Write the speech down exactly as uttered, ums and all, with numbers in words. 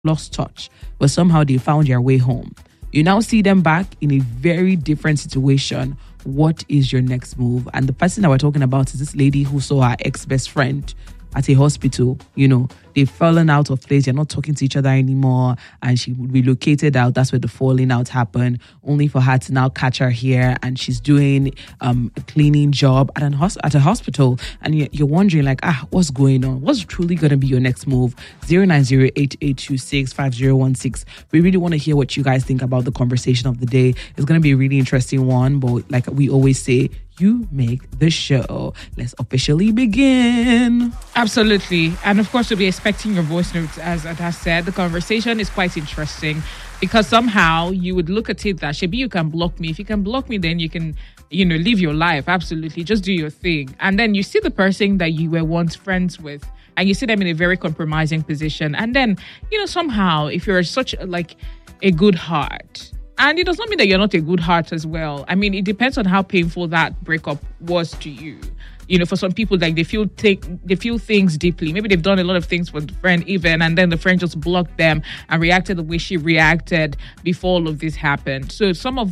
lost touch, but somehow they found their way home. You now see them back in a very different situation. What is your next move? And the person that we're talking about is this lady who saw her ex-best friend at a hospital. You know, they've fallen out of place. They're not talking to each other anymore. And she relocated out. That's where the falling out happened. Only for her to now catch her here. And she's doing um, a cleaning job at, an hos- at a hospital. And you're wondering like, ah, what's going on? What's truly going to be your next move? zero nine zero eight eight two six five zero one six. We really want to hear what you guys think about the conversation of the day. It's going to be a really interesting one. But like we always say, you make the show. Let's officially begin. Absolutely. And of course, we'll be expecting your voice notes. As Ada said, the conversation is quite interesting because somehow you would look at it that, Shebi, you can block me. If you can block me, then you can, you know, live your life. Absolutely. Just do your thing. And then you see the person that you were once friends with and you see them in a very compromising position. And then, you know, somehow, if you're such like a good heart, and it does not mean that you're not a good heart as well. I mean, it depends on how painful that breakup was to you. You know, for some people, like they feel take, they feel things deeply. Maybe they've done a lot of things with the friend even, and then the friend just blocked them and reacted the way she reacted before all of this happened. So some of